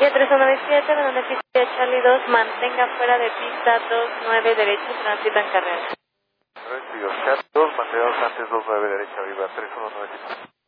Y a 3197, beneficio Charlie 2, mantenga fuera de pista 29 derecho, tránsito en carrera. Charlie 2, mantengamos antes 29 derecha, arriba 3197.